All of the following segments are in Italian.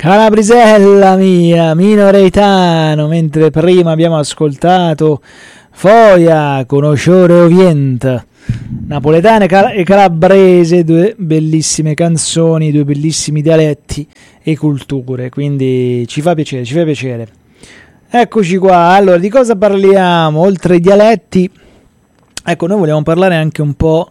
Calabrisella mia, Mino Reitano, mentre prima abbiamo ascoltato Foia, Conosciore Ovient, napoletana e calabrese, due bellissime canzoni, due bellissimi dialetti e culture, quindi ci fa piacere, ci fa piacere. Eccoci qua, allora di cosa parliamo? Oltre ai dialetti, ecco, noi vogliamo parlare anche un po'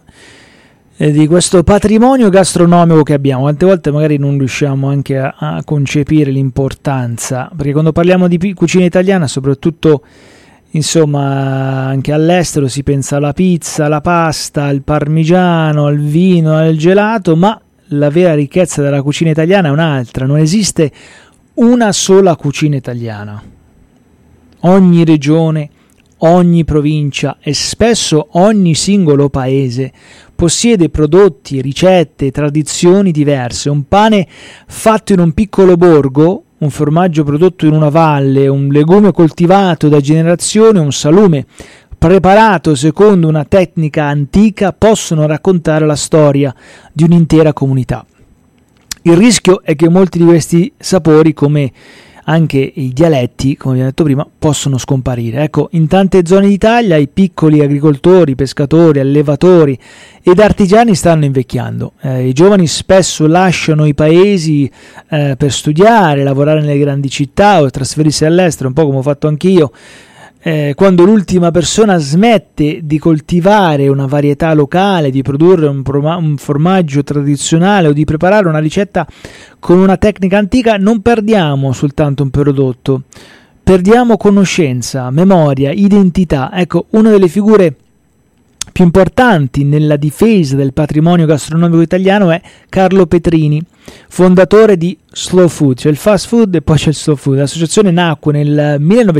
di questo patrimonio gastronomico che abbiamo. Tante volte magari non riusciamo anche a concepire l'importanza, perché quando parliamo di cucina italiana, soprattutto insomma anche all'estero, si pensa alla pizza, alla pasta, al parmigiano, al vino, al gelato, ma la vera ricchezza della cucina italiana è un'altra. Non esiste una sola cucina italiana. Ogni regione, ogni provincia e spesso ogni singolo paese possiede prodotti, ricette, tradizioni diverse. Un pane fatto in un piccolo borgo, un formaggio prodotto in una valle, un legume coltivato da generazioni, un salume preparato secondo una tecnica antica possono raccontare la storia di un'intera comunità. Il rischio è che molti di questi sapori, come anche i dialetti, come abbiamo detto prima, possono scomparire. Ecco, in tante zone d'Italia i piccoli agricoltori, pescatori, allevatori ed artigiani stanno invecchiando. I giovani spesso lasciano i paesi per studiare, lavorare nelle grandi città o trasferirsi all'estero, un po' come ho fatto anch'io. Quando l'ultima persona smette di coltivare una varietà locale, di produrre un formaggio tradizionale o di preparare una ricetta con una tecnica antica, non perdiamo soltanto un prodotto, perdiamo conoscenza, memoria, identità. Ecco, una delle figure più importanti nella difesa del patrimonio gastronomico italiano è Carlo Petrini, fondatore di Slow Food, cioè il fast food e poi c'è il slow food. L'associazione nacque nel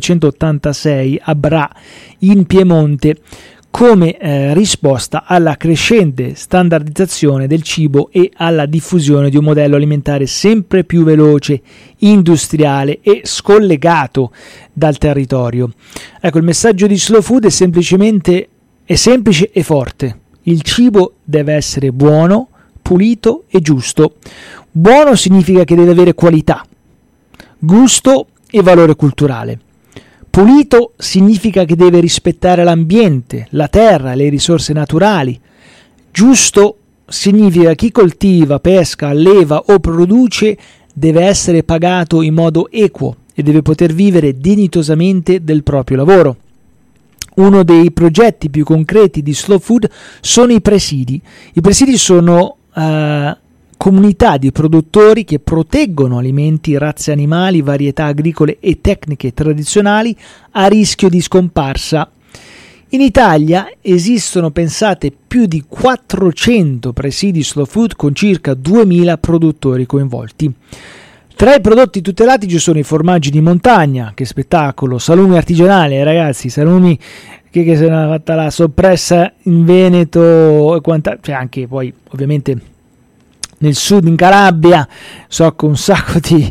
1986 a Bra, in Piemonte, come risposta alla crescente standardizzazione del cibo e alla diffusione di un modello alimentare sempre più veloce, industriale e scollegato dal territorio. Ecco, il messaggio di Slow Food è semplice e forte. Il cibo deve essere buono, pulito e giusto. Buono significa che deve avere qualità, gusto e valore culturale. Pulito significa che deve rispettare l'ambiente, la terra, le risorse naturali. Giusto significa che chi coltiva, pesca, alleva o produce deve essere pagato in modo equo e deve poter vivere dignitosamente del proprio lavoro. Uno dei progetti più concreti di Slow Food sono i presidi. I presidi sono comunità di produttori che proteggono alimenti, razze animali, varietà agricole e tecniche tradizionali a rischio di scomparsa. In Italia esistono, pensate, più di 400 presidi Slow Food con circa 2000 produttori coinvolti. Tra i prodotti tutelati ci sono i formaggi di montagna, che spettacolo, salumi artigianali, ragazzi, salumi che si è fatta la soppressa in Veneto e cioè anche poi ovviamente nel sud, in Calabria, so che un sacco di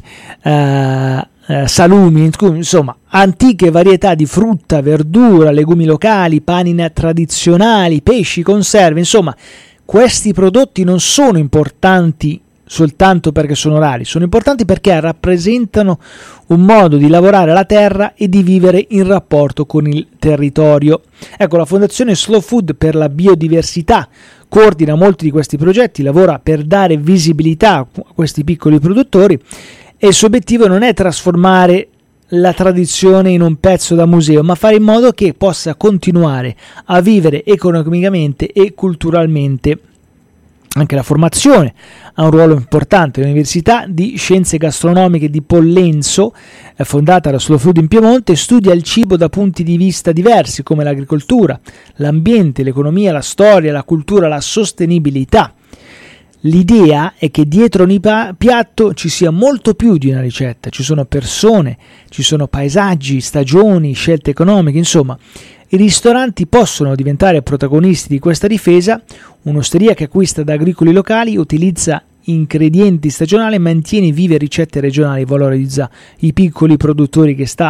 salumi, insomma, antiche varietà di frutta, verdura, legumi locali, pani tradizionali, pesci, conserve, insomma, questi prodotti non sono importanti soltanto perché sono rari, sono importanti perché rappresentano un modo di lavorare la terra e di vivere in rapporto con il territorio. Ecco, la Fondazione Slow Food per la biodiversità coordina molti di questi progetti, lavora per dare visibilità a questi piccoli produttori e il suo obiettivo non è trasformare la tradizione in un pezzo da museo, ma fare in modo che possa continuare a vivere economicamente e culturalmente. Anche la formazione ha un ruolo importante. L'Università di Scienze Gastronomiche di Pollenzo, fondata da Slow Food in Piemonte, studia il cibo da punti di vista diversi come l'agricoltura, l'ambiente, l'economia, la storia, la cultura, la sostenibilità. L'idea è che dietro ogni piatto ci sia molto più di una ricetta, ci sono persone, ci sono paesaggi, stagioni, scelte economiche, insomma. I ristoranti possono diventare protagonisti di questa difesa. Un'osteria che acquista da agricoli locali, utilizza ingredienti stagionali, mantiene vive ricette regionali, valorizza i piccoli produttori che stanno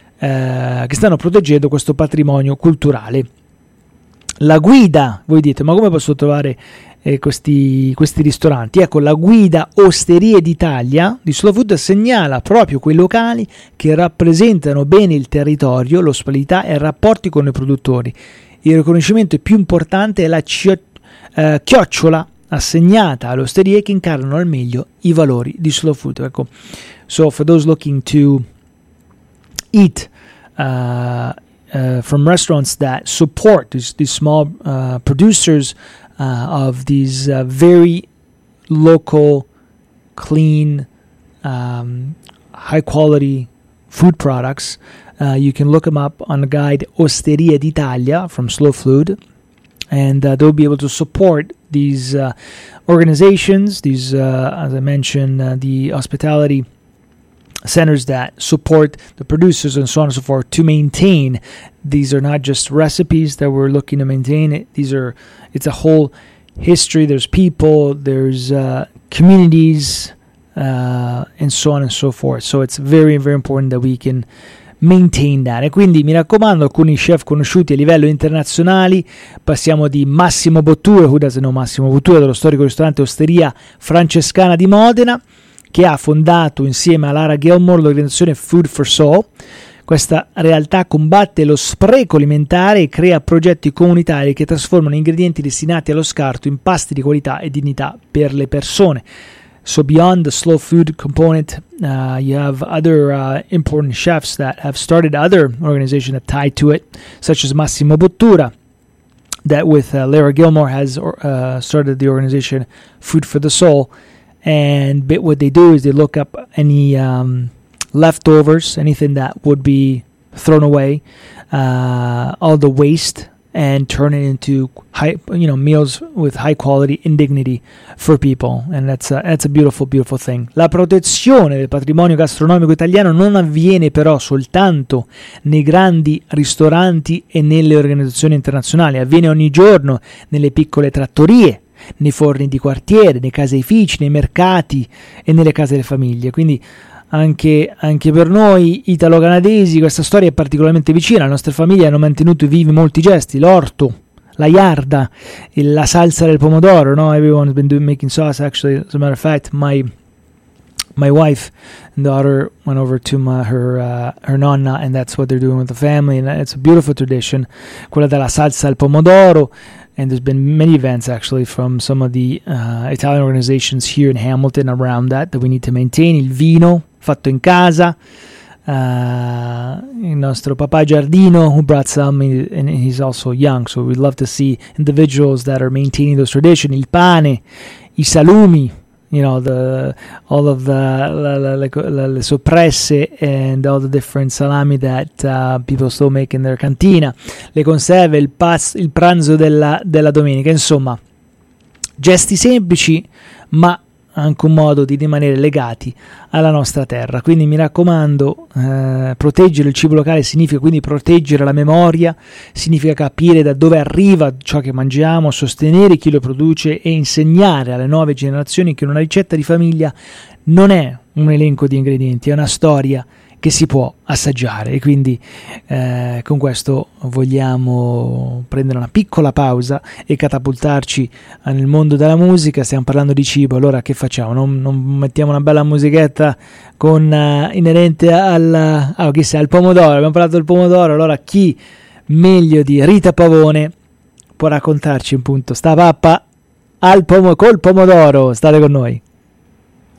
proteggendo questo patrimonio culturale. La guida, voi dite, ma come posso trovare questi ristoranti. Ecco, la guida Osterie d'Italia di Slow Food segnala proprio quei locali che rappresentano bene il territorio, l'ospitalità e i rapporti con i produttori. Il riconoscimento più importante è la chiocciola assegnata alle osterie che incarnano al meglio i valori di Slow Food. Ecco. So for those looking to eat from restaurants that support these small producers of these very local, clean, high quality food products, you can look them up on the guide Osterie d'Italia from Slow Food, and they'll be able to support these organizations, these, as I mentioned, the hospitality centers that support the producers and so on and so forth to maintain. These are not just recipes that we're looking to maintain. It's a whole history. There's people, there's communities, and so on and so forth. So it's very, very important that we can maintain that. E quindi mi raccomando, alcuni chef conosciuti a livello internazionale. Passiamo di Massimo Bottura, who doesn't know Massimo Bottura, dello storico ristorante Osteria Francescana di Modena, che ha fondato insieme a Lara Gilmore l'organizzazione Food for Soul. Questa realtà combatte lo spreco alimentare e crea progetti comunitari che trasformano ingredienti destinati allo scarto in pasti di qualità e dignità per le persone. So beyond the slow food component, you have other important chefs that have started other organizations that tie to it, such as Massimo Bottura, that with Lara Gilmore has started the organization Food for the Soul. And what they do is they look up any leftovers, anything that would be thrown away, all the waste, and turn it into meals with high quality and dignity for people. And that's a beautiful, beautiful thing. La protezione del patrimonio gastronomico italiano non avviene però soltanto nei grandi ristoranti e nelle organizzazioni internazionali, avviene ogni giorno nelle piccole trattorie, nei forni di quartiere, nei caseifici, nei mercati e nelle case delle famiglie. Quindi anche per noi italo-canadesi questa storia è particolarmente vicina. Le nostre famiglie hanno mantenuto vivi molti gesti: l'orto, la iarda, la salsa del pomodoro. No, everyone's been making sauce. Actually, as a matter of fact, my wife and daughter went over to her nonna, and that's what they're doing with the family, and it's a beautiful tradition, quella della salsa al pomodoro. And there's been many events actually from some of the Italian organizations here in Hamilton around that we need to maintain. Il vino fatto in casa, il nostro papà Giardino, who brought some, and he's also young, so we'd love to see individuals that are maintaining those traditions. Il pane, I salumi, all of le soppresse and all the different salami that people still make in their cantina, le conserve, il pranzo della domenica. Insomma, gesti semplici, ma anche un modo di rimanere legati alla nostra terra. Quindi mi raccomando, proteggere il cibo locale significa quindi proteggere la memoria, significa capire da dove arriva ciò che mangiamo, sostenere chi lo produce e insegnare alle nuove generazioni che una ricetta di famiglia non è un elenco di ingredienti, è una storia che si può assaggiare. E quindi con questo vogliamo prendere una piccola pausa e catapultarci nel mondo della musica. Stiamo parlando di cibo, allora che facciamo? Non mettiamo una bella musichetta inerente al pomodoro? Abbiamo parlato del pomodoro, allora chi meglio di Rita Pavone può raccontarci appunto sta pappa col pomodoro? State con noi.